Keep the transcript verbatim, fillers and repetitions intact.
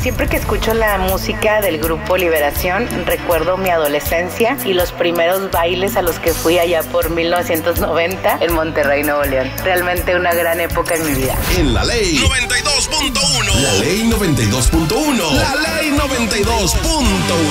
Siempre que escucho la música del grupo Liberación, recuerdo mi adolescencia y los primeros bailes a los que fui allá por mil novecientos noventa en Monterrey, Nuevo León. Realmente una gran época en mi vida. En la ley noventa y dos punto uno. La ley noventa y dos punto uno. La ley noventa y dos punto uno.